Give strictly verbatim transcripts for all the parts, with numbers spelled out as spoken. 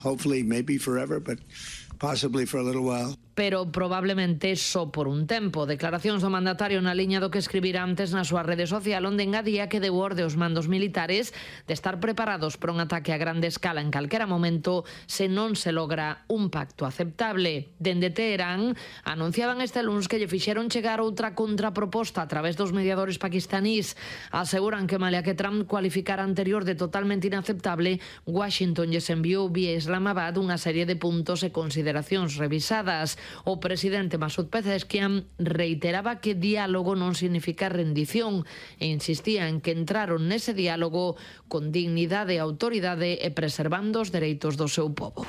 Hopefully, maybe forever, but possibly for a little while. Pero probablemente só por un tempo. Declaracións do mandatario na liña do que escribira antes na súa rede social, onde engadía que deu orde aos mandos militares de estar preparados para un ataque a grande escala en calquera momento se non se logra un pacto aceptable. Dende Teherán anunciaban este luns que lle fixeron chegar outra contraproposta a través dos mediadores paquistanís. Aseguran que malia que Trump cualificara anterior de totalmente inaceptable, Washington lles enviou vía Islamabad unha serie de puntos e consideracións revisadas. O presidente Masoud Pezeshkian reiteraba que diálogo non significa rendición e insistía en que entraron nese diálogo con dignidade e autoridade e preservando os dereitos do seu pobo.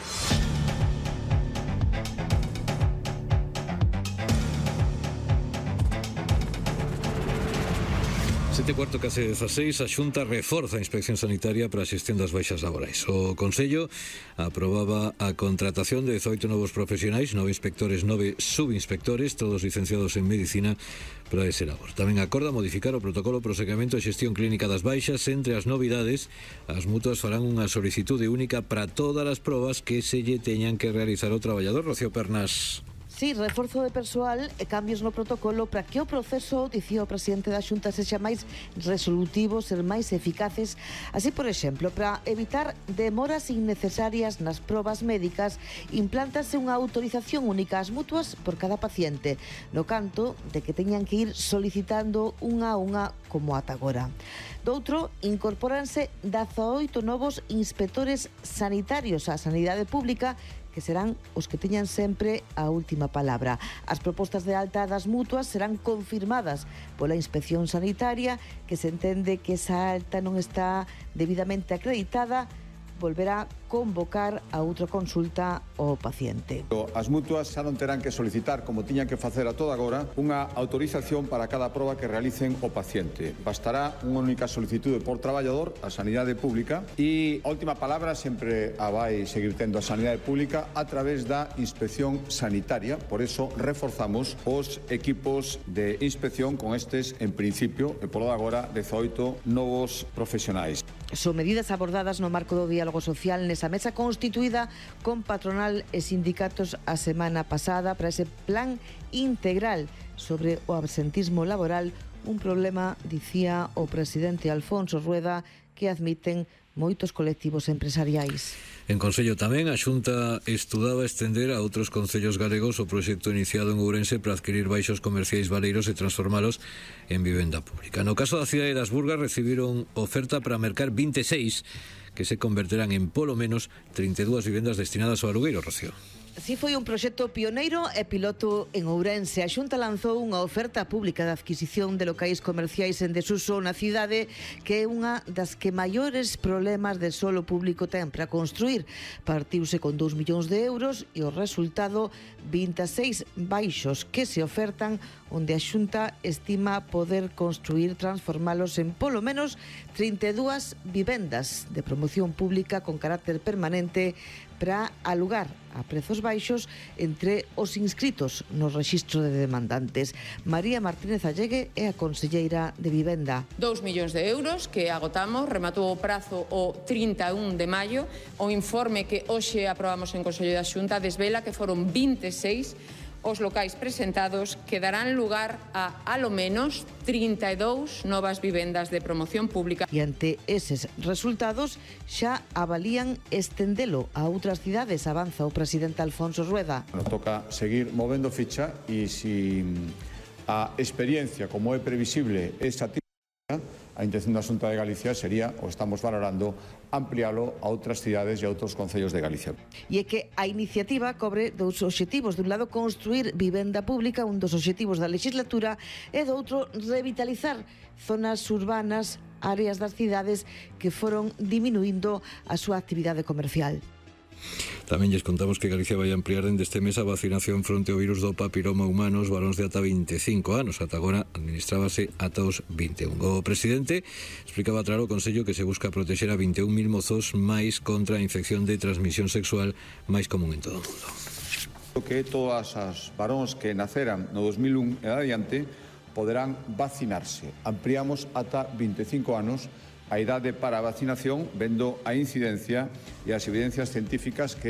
Sete cuarto case dezaseis, a Xunta reforza a inspección sanitaria para a xestión das baixas laborais. O Consello aprobaba a contratación de dezoito novos profesionais, nove inspectores, nove subinspectores, todos licenciados en Medicina, para ese labor. Tamén acorda modificar o protocolo para o seguimento e xestión clínica das baixas. Entre as novidades, as mutuas farán unha solicitude única para todas as probas que se lle teñan que realizar ao traballador. Rocío Pernas. Sí, reforzo de persoal e cambios no protocolo para que o proceso, dicía o presidente da Xunta, sexa máis resolutivo, ser máis eficaces. Así, por exemplo, para evitar demoras innecesarias nas probas médicas, implántase unha autorización única ás mutuas por cada paciente, no canto de que teñan que ir solicitando unha a unha como ata agora. Doutro, incorporanse dezaoito novos inspectores sanitarios á sanidade pública, que serán os que teñan sempre a última palabra. As propostas de alta das mutuas serán confirmadas pola Inspección Sanitaria, que se entende que esa alta non está debidamente acreditada, volverá convocar a outra consulta ao paciente. As mutuas xa non terán que solicitar, como tiñan que facer a toda agora, unha autorización para cada proba que realicen o paciente. Bastará unha única solicitude por traballador a sanidade pública e a última palabra sempre a vai seguir tendo a sanidade pública a través da inspección sanitaria. Por eso reforzamos os equipos de inspección con estes, en principio, e polo de agora, dezaoito novos profesionais. Son medidas abordadas no marco do diálogo social nesa mesa constituída con patronal e sindicatos a semana pasada para ese plan integral sobre o absentismo laboral, un problema, dicía o presidente Alfonso Rueda, que admiten moitos colectivos empresariais. En Consello tamén, a Xunta estudaba estender a outros concellos galegos o proxecto iniciado en Ourense para adquirir baixos comerciais baleiros e transformalos en vivenda pública. No caso da cidade das Burgas, recibiron oferta para mercar vinte e seis que se converterán en polo menos trinta e dúas vivendas destinadas ao alugueiro, Rocío. Si foi un proxecto pioneiro e piloto en Ourense. A Xunta lanzou unha oferta pública de adquisición de locais comerciais en desuso na cidade, que é unha das que maiores problemas de solo público ten para construir. Partiuse con dous millóns de euros e o resultado vinte e seis baixos que se ofertan, onde a Xunta estima poder construir, transformalos en polo menos trinta e dúas vivendas de promoción pública con carácter permanente para alugar a prezos baixos entre os inscritos no rexistro de demandantes. María Martínez Allegue é a conselleira de Vivenda. Dous millóns de euros que agotamos, rematou o prazo o trinta e un de maio. O informe que hoxe aprobamos en Consello da Xunta desvela que foron vinte e seis os locais presentados que darán lugar a, alo menos, trinta e dous novas vivendas de promoción pública. E ante eses resultados xa avalían estendelo a outras cidades, avanza o presidente Alfonso Rueda. Nos toca seguir movendo ficha e si a experiencia, como é previsible, é satisfactoria, a intención da Xunta de Galicia sería, o estamos valorando, ampliálo a outras cidades e a outros concellos de Galicia. E é que a iniciativa cobre dous obxectivos. De un lado, construir vivenda pública, un dos obxectivos da legislatura, e do outro, revitalizar zonas urbanas, áreas das cidades que foron diminuindo a súa actividade comercial. Tamén lles contamos que Galicia vai ampliar dende este mes a vacinación fronte ao virus do papiloma humano aos varóns de ata vinte e cinco anos. Ata agora administrábase ata os vinte e un. O presidente explicaba claro ao Consello que se busca protexer a vinte e un mil mozos máis contra a infección de transmisión sexual máis común en todo o mundo. Que todas as varóns que naceran no dos mil un e adiante poderán vacinarse. Ampliamos ata vinte e cinco anos a idade para a vacinación, vendo a incidencia e as evidencias científicas que